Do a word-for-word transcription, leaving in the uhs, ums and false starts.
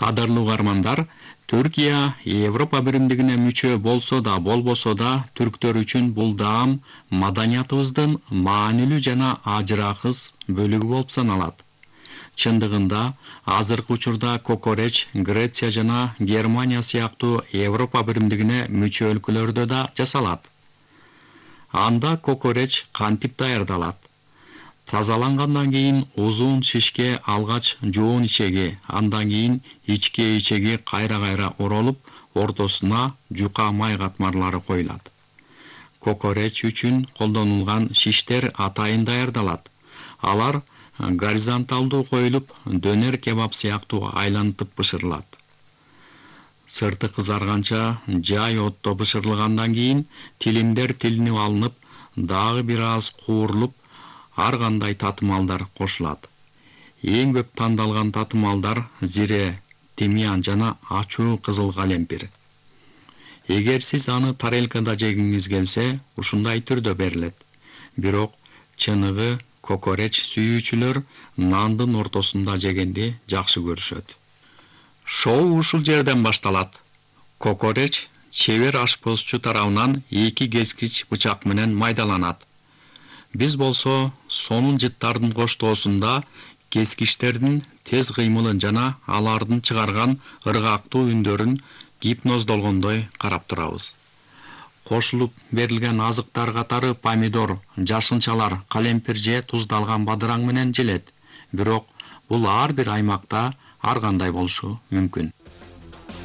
Кадырлуу угармандар, Түркия Европа биримдигине мүчө болсо да болбосо да түрктөр үчүн бул даам маданиятыбыздын маанилүү жана ажыракыс бөлүгү болуп саналат. Чындыгында, азыркы учурда кокореч Греция жана Германия сыяктуу Европа биримдигине мүчө өлкөлөрдө да жасалат. Анда кокореч кантип даярдалат? Тазалангандан кийин узун шишке алгач жоон ичеги, андан кийин ичке ичеги кайра-кайра оролуп, ортосуна жука май катмарлары коюлат. Кокореч үчүн колдонулган шиштер атайын даярдалат. Алар горизонталдуу коюлуп, дөнер кебаб сыяктуу айлантып бышырылат. Сырты кызарганча жай отто бышырылгандан кийин тилимдер тилинип алынып, дагы бир аз куурулуп, ар кандай татымалдар кошулат. Эң көп тандалган татымалдар зире, тимьян жана ачуу кызыл калемпир. Эгер сиз аны тарелкада жегиңиз келсе, ушундай түрдө берилет. Бирок чыныгы кокореч сүйүүчүлөр нандын ортосунда жегенди жакшы көрүшөт. Шоу ушул жерден башталат. Кокореч чебер ашпозчу тарабынан эки кескич бычак менен майдаланат. Биз болсо сонун жыттардын коштоосунда кескичтердин тез кыймылын жана алардын чыгарган ыргактуу үндөрүн гипноздолгондой карап турабыз. Кошулуп берилген азыктар катары помидор, жашынчалар, калемпир же туздалган бадыраң менен желет. Бирок бул ар бир аймакта ар кандай болушу мүмкүн.